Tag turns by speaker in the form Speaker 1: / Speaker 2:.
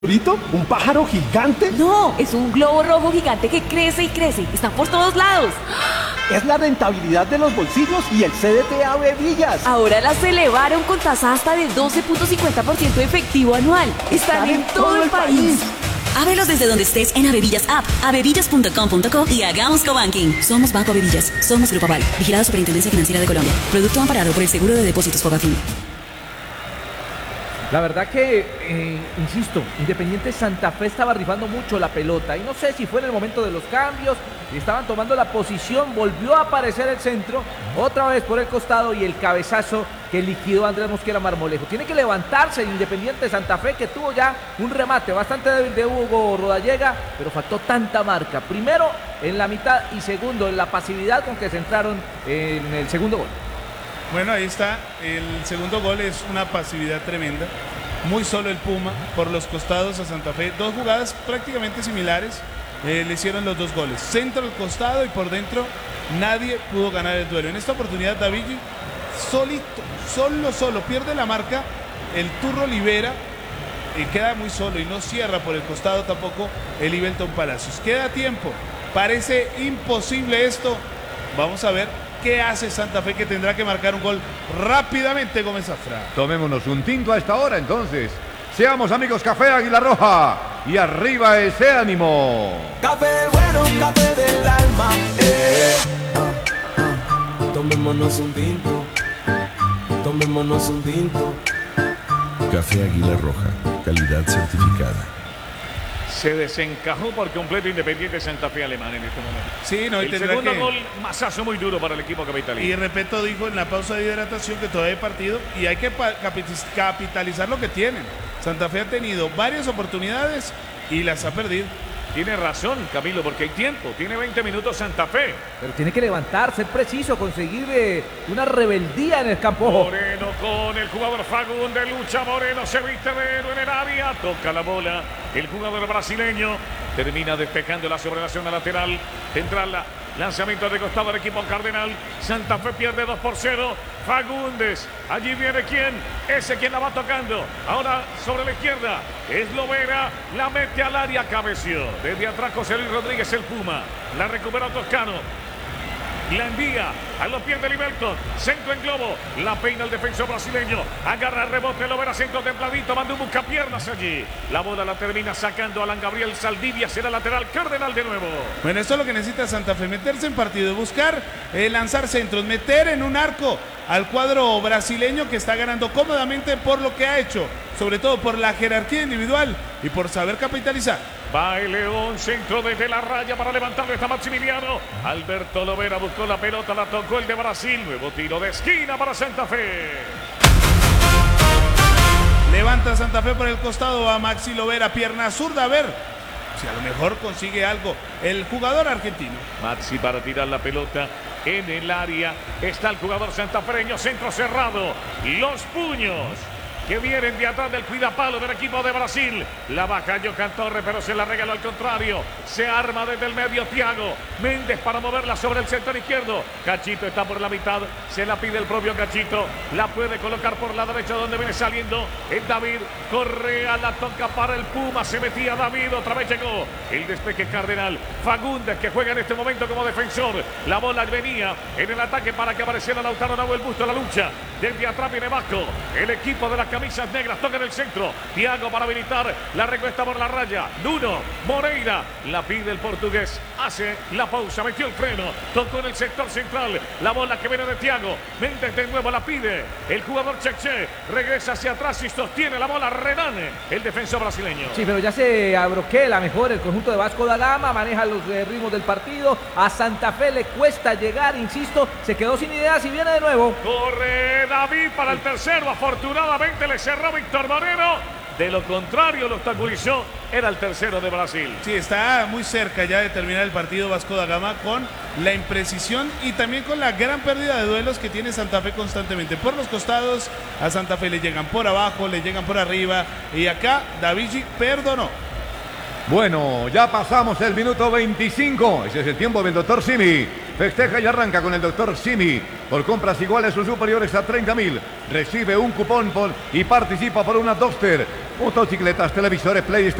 Speaker 1: ¿Frito? ¿Un pájaro gigante?
Speaker 2: No, es un globo rojo gigante que crece y crece. Está por todos lados.
Speaker 1: Es la rentabilidad de los bolsillos y el CDT Avevillas.
Speaker 2: Ahora las elevaron con tasa hasta de 12.50% efectivo anual. Están en todo el país.
Speaker 3: Ábrelos desde donde estés en Avevillas App, avevillas.com.co y hagamos cobanking. Somos Banco Avevillas. Somos Grupo Aval. Vigilado Superintendencia Financiera de Colombia. Producto amparado por el Seguro de Depósitos Fogafín.
Speaker 4: La verdad que, insisto, Independiente Santa Fe estaba rifando mucho la pelota. Y no sé si fue en el momento de los cambios, y estaban tomando la posición, volvió a aparecer el centro, otra vez por el costado y el cabezazo que liquidó a Andrés Mosquera Marmolejo. Tiene que levantarse el Independiente Santa Fe, que tuvo ya un remate bastante débil de Hugo Rodallega, pero faltó tanta marca. Primero en la mitad y segundo en la pasividad con que se entraron en el segundo gol.
Speaker 5: Bueno, ahí está, el segundo gol es una pasividad tremenda, muy solo el Puma por los costados a Santa Fe, dos jugadas prácticamente similares, le hicieron los dos goles, centro al costado y por dentro nadie pudo ganar el duelo. En esta oportunidad Davigi solito, solo, pierde la marca, el Turro libera y queda muy solo y no cierra por el costado tampoco el Ibelton Palacios. Queda tiempo, parece imposible esto, vamos a ver qué hace Santa Fe, que tendrá que marcar un gol rápidamente Gómez Zafra.
Speaker 6: Tomémonos un tinto a esta hora entonces. Seamos amigos Café Águila Roja y arriba ese ánimo.
Speaker 7: Café bueno, café del alma. Tomémonos un tinto. Tomémonos un tinto.
Speaker 8: Café Águila Roja, calidad certificada.
Speaker 9: Se desencajó por completo Independiente Santa Fe alemán en este momento.
Speaker 5: Sí, no, y
Speaker 9: el segundo gol, masazo muy duro para el equipo capitalino.
Speaker 5: Y Repeto dijo en la pausa de hidratación que todavía hay partido y hay que capitalizar lo que tienen. Santa Fe ha tenido varias oportunidades y las ha perdido.
Speaker 9: Tiene razón, Camilo, porque hay tiempo. Tiene 20 minutos Santa Fe.
Speaker 4: Pero tiene que levantar, ser preciso, conseguir una rebeldía en el campo.
Speaker 9: Moreno con el jugador Fagundes, lucha Moreno, se viste de héroe en el área, toca la bola. El jugador brasileño termina despejándola sobre la zona lateral. Tendrá la lanzamiento de costado del equipo cardenal. Santa Fe pierde 2-0. Fagundes, allí viene quién, ese quien la va tocando. Ahora sobre la izquierda, es Lovera, la mete al área, cabeció. Desde atrás José Luis Rodríguez, el Puma. La recupera Toscano. La envía a los pies de Ibelton. Centro en globo. La peina el defensor brasileño. Agarra el rebote. Lovera centro templadito. Manda un buscapiernas allí. La bola la termina sacando Alan Gabriel Saldivia. Será lateral Cardenal de nuevo.
Speaker 5: Bueno, esto es lo que necesita Santa Fe. Meterse en partido. Buscar lanzar centros. Meter en un arco al cuadro brasileño que está ganando cómodamente por lo que ha hecho. Sobre todo por la jerarquía individual y por saber capitalizar.
Speaker 9: Va el León, centro desde la raya para levantarlo, está Maximiliano. Alberto Lovera buscó la pelota, la tocó el de Brasil. Nuevo tiro de esquina para Santa Fe.
Speaker 5: Levanta Santa Fe por el costado a Maxi Lovera, pierna zurda, a ver si a lo mejor consigue algo el jugador argentino.
Speaker 9: Maxi para tirar la pelota en el área. Está el jugador santafereño, centro cerrado. Los puños que vienen de atrás del cuidapalo del equipo de Brasil. La baja Johan Torres, pero se la regaló al contrario. Se arma desde el medio Thiago Méndez para moverla sobre el sector izquierdo. Cachito está por la mitad, se la pide el propio Cachito. La puede colocar por la derecha donde viene saliendo el David Correa, la toca para el Puma. Se metía David, otra vez llegó el despeje Cardenal. Fagundes, que juega en este momento como defensor. La bola venía en el ataque para que apareciera Lautaro Nahuel Busto. La lucha desde atrás viene Vasco. El equipo de las camisas negras toca en el centro. Thiago para habilitar la recuesta por la raya. Nuno Moreira la pide el portugués. Hace la pausa, metió el freno. Tocó en el sector central. La bola que viene de Thiago Méndez de nuevo la pide. El jugador Cheche regresa hacia atrás y sostiene la bola Renane, el defensor brasileño.
Speaker 4: Sí, pero ya se abroquela mejor el conjunto de Vasco da Gama. Maneja los ritmos del partido. A Santa Fe le cuesta llegar, insisto. Se quedó sin ideas y viene de nuevo.
Speaker 9: Corre David para el tercero. Afortunadamente le cerró Víctor Moreno. De lo contrario, lo obstaculizó. Era el tercero de Brasil.
Speaker 5: Sí, está muy cerca ya de terminar el partido Vasco da Gama con la imprecisión y también con la gran pérdida de duelos que tiene Santa Fe constantemente. Por los costados a Santa Fe le llegan por abajo, le llegan por arriba y acá Davigi perdonó.
Speaker 6: Bueno, ya pasamos el minuto 25. Ese es el tiempo del doctor Simi. Festeja y arranca con el doctor Simi. Por compras iguales o superiores a 30.000, recibe un cupón y participa por una Duster. motocicletas, televisores, PlayStation.